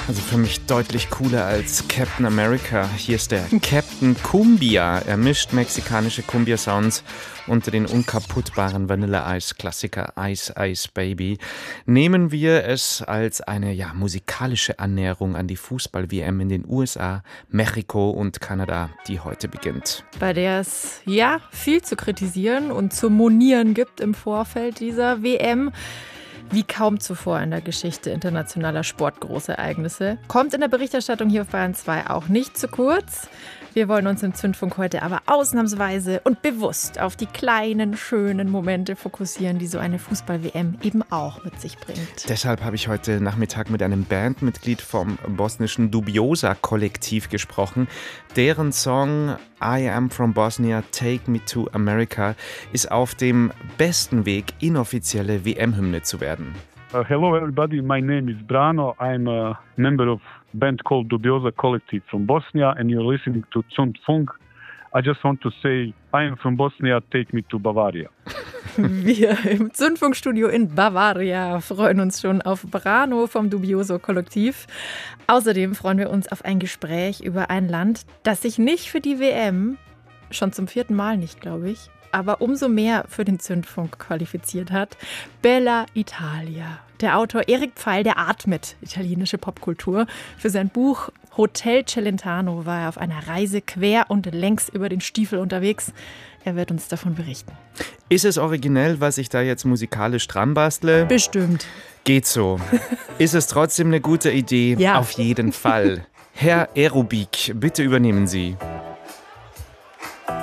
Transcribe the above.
Also für mich deutlich cooler als Captain America. Hier ist der Captain Cumbia. Er mischt mexikanische Cumbia-Sounds unter den unkaputtbaren Vanille-Ice-Klassiker Ice Ice Baby. Nehmen wir es als eine musikalische Annäherung an die Fußball-WM in den USA, Mexiko und Kanada, die heute beginnt. Bei der es viel zu kritisieren und zu monieren gibt im Vorfeld dieser WM. Wie kaum zuvor in der Geschichte internationaler Sportgroßereignisse. Kommt in der Berichterstattung hier auf Bayern 2 auch nicht zu kurz. Wir wollen uns im Zündfunk heute aber ausnahmsweise und bewusst auf die kleinen, schönen Momente fokussieren, die so eine Fußball-WM eben auch mit sich bringt. Deshalb habe ich heute Nachmittag mit einem Bandmitglied vom bosnischen Dubiosa-Kollektiv gesprochen. Deren Song I Am From Bosnia, Take Me To America ist auf dem besten Weg, inoffizielle WM-Hymne zu werden. Hello everybody, my name is Brano. I'm a member of a band called Dubiosa Collective from Bosnia and you're listening to Zündfunk. I just want to say, I am from Bosnia, take me to Bavaria. Wir im Zündfunkstudio in Bavaria freuen uns schon auf Brano vom Dubiosa Kollektiv. Außerdem freuen wir uns auf ein Gespräch über ein Land, das sich nicht für die WM, schon zum 4. Mal nicht, glaube ich, aber umso mehr für den Zündfunk qualifiziert hat. Bella Italia. Der Autor Erik Pfeil, der atmet italienische Popkultur. Für sein Buch Hotel Celentano war er auf einer Reise quer und längs über den Stiefel unterwegs. Er wird uns davon berichten. Ist es originell, was ich da jetzt musikalisch dran bastle? Bestimmt. Geht so. Ist es trotzdem eine gute Idee? Ja. Auf jeden Fall. Herr Aerobik, bitte übernehmen Sie.